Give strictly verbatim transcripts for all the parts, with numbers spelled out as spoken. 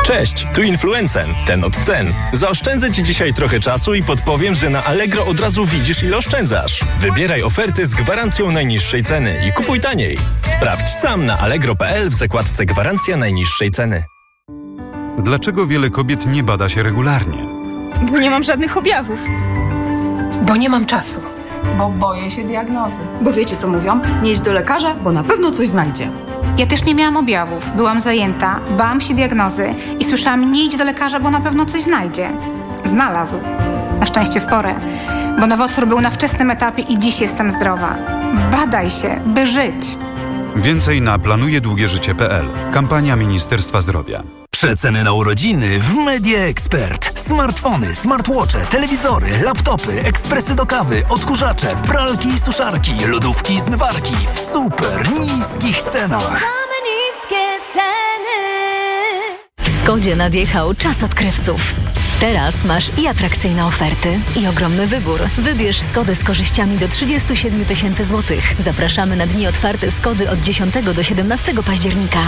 Cześć, tu Influencen, ten od cen. Zaoszczędzę Ci dzisiaj trochę czasu i podpowiem, że na Allegro od razu widzisz, ile oszczędzasz. Wybieraj oferty z gwarancją najniższej ceny i kupuj taniej. Sprawdź sam na allegro kropka p l w zakładce Gwarancja najniższej ceny. Dlaczego wiele kobiet nie bada się regularnie? Bo nie mam żadnych objawów. Bo nie mam czasu. Bo boję się diagnozy. Bo wiecie, co mówią? Nie idź do lekarza, bo na pewno coś znajdzie. Ja też nie miałam objawów, byłam zajęta, bałam się diagnozy i słyszałam: nie idź do lekarza, bo na pewno coś znajdzie. Znalazł. Na szczęście w porę, bo nowotwór był na wczesnym etapie i dziś jestem zdrowa. Badaj się, by żyć. Więcej na planuje długie życie kropka p l. Kampania Ministerstwa Zdrowia. Przeceny na urodziny w Media Expert. Smartfony, smartwatche, telewizory, laptopy, ekspresy do kawy, odkurzacze, pralki i suszarki, lodówki i zmywarki w super niskich cenach. Mamy niskie ceny. W Skodzie nadjechał czas odkrywców. Teraz masz i atrakcyjne oferty, i ogromny wybór. Wybierz Skodę z korzyściami do trzydzieści siedem tysięcy złotych. Zapraszamy na dni otwarte Skody od dziesiątego do siedemnastego października.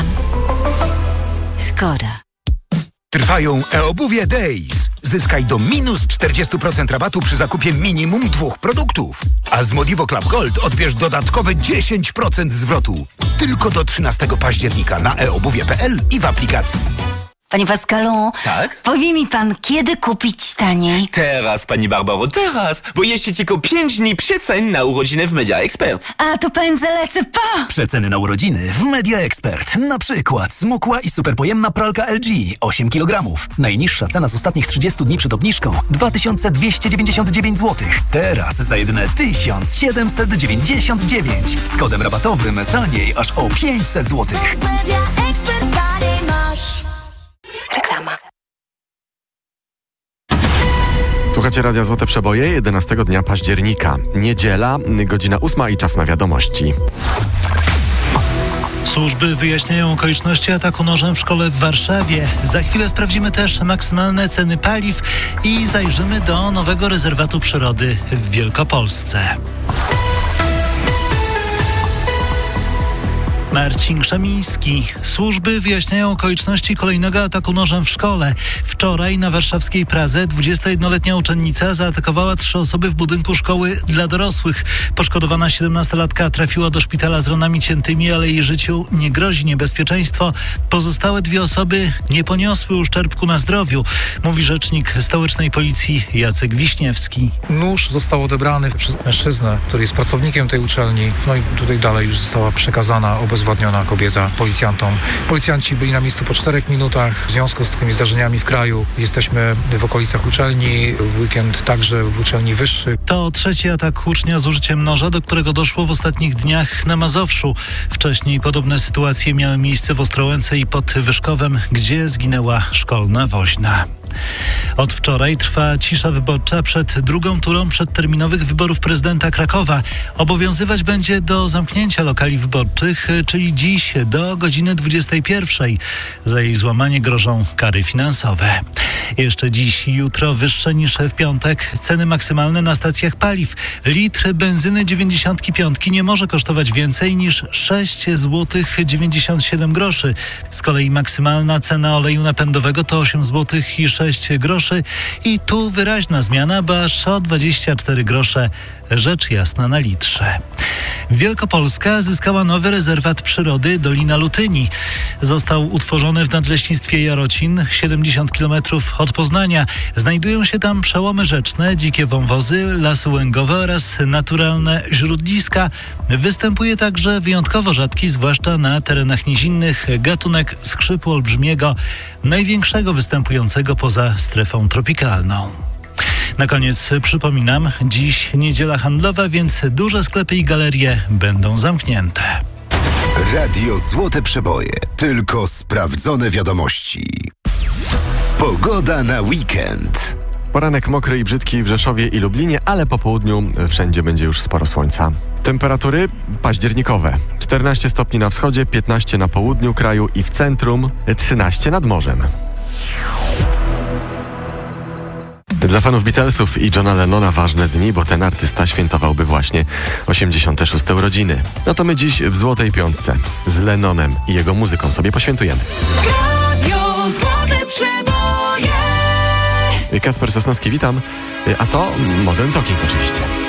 Skoda. Trwają e-obuwie Days. Zyskaj do minus czterdzieści procent rabatu przy zakupie minimum dwóch produktów. A z Modivo Club Gold odbierz dodatkowe dziesięć procent zwrotu. Tylko do trzynastego października na e obuwie kropka p l i w aplikacji. Panie Pascalu, tak? Powie mi pan, kiedy kupić taniej? Teraz, pani Barbaro, teraz, bo jeszcze tylko pięć dni przecen na urodziny w Media Expert. A to pędzę lecę, pa! Przeceny na urodziny w Media Expert. Na przykład smukła i superpojemna pralka L G osiem kilogramów. Najniższa cena z ostatnich trzydziestu dni przed obniżką dwa tysiące dwieście dziewięćdziesiąt dziewięć złotych. Teraz za jedyne tysiąc siedemset dziewięćdziesiąt dziewięć. Z kodem rabatowym taniej aż o pięćset złotych. Media Expert taniej masz. Reklama. Słuchacie Radia Złote Przeboje jedenastego dnia października. Niedziela, godzina ósma i czas na wiadomości. Służby wyjaśniają okoliczności ataku nożem w szkole w Warszawie. Za chwilę sprawdzimy też maksymalne ceny paliw i zajrzymy do nowego rezerwatu przyrody w Wielkopolsce. Marcin Krzemiński. Służby wyjaśniają okoliczności kolejnego ataku nożem w szkole. Wczoraj na warszawskiej Pradze dwudziestojednoletnia uczennica zaatakowała trzy osoby w budynku szkoły dla dorosłych. Poszkodowana siedemnastolatka trafiła do szpitala z ranami ciętymi, ale jej życiu nie grozi niebezpieczeństwo. Pozostałe dwie osoby nie poniosły uszczerbku na zdrowiu, mówi rzecznik stołecznej policji Jacek Wiśniewski. Nóż został odebrany przez mężczyznę, który jest pracownikiem tej uczelni. No i tutaj dalej już została przekazana obecność Zwodniona kobieta policjantom. Policjanci byli na miejscu po czterech minutach. W związku z tymi zdarzeniami w kraju jesteśmy w okolicach uczelni. W weekend także w uczelni wyższych. To trzeci atak ucznia z użyciem noża, do którego doszło w ostatnich dniach na Mazowszu. Wcześniej podobne sytuacje miały miejsce w Ostrołęce i pod Wyszkowem, gdzie zginęła szkolna woźna. Od wczoraj trwa cisza wyborcza przed drugą turą przedterminowych wyborów prezydenta Krakowa. Obowiązywać będzie do zamknięcia lokali wyborczych, czyli dziś do godziny dwudziestej pierwszej. Za jej złamanie grożą kary finansowe. Jeszcze dziś i jutro wyższe niż w piątek ceny maksymalne na stacjach paliw. Litr benzyny dziewięćdziesiąt pięć nie może kosztować więcej niż sześć złotych dziewięćdziesiąt siedem groszy. Z kolei maksymalna cena oleju napędowego to osiem złotych i sześć groszy i tu wyraźna zmiana, bo aż o dwadzieścia cztery grosze, rzecz jasna, na litrze. Wielkopolska zyskała nowy rezerwat przyrody Dolina Lutyni. Został utworzony w Nadleśnictwie Jarocin, siedemdziesiąt kilometrów od Poznania. Znajdują się tam przełomy rzeczne, dzikie wąwozy, lasy łęgowe oraz naturalne źródliska. Występuje także wyjątkowo rzadki, zwłaszcza na terenach nizinnych, gatunek skrzypu olbrzymiego, największego występującego poza strefą tropikalną. Na koniec przypominam, dziś niedziela handlowa, więc duże sklepy i galerie będą zamknięte. Radio Złote Przeboje. Tylko sprawdzone wiadomości. Pogoda na weekend. Poranek mokry i brzydki w Rzeszowie i Lublinie, ale po południu wszędzie będzie już sporo słońca. Temperatury październikowe. czternaście stopni na wschodzie, piętnaście na południu kraju i w centrum, trzynaście nad morzem. Dla fanów Beatlesów i Johna Lennona ważne dni, bo ten artysta świętowałby właśnie osiemdziesiąte szóste urodziny. No to my dziś w Złotej Piątce z Lennonem i jego muzyką sobie poświętujemy. Radio Złote Kacper Sosnowski, witam. A to Modern Talking oczywiście.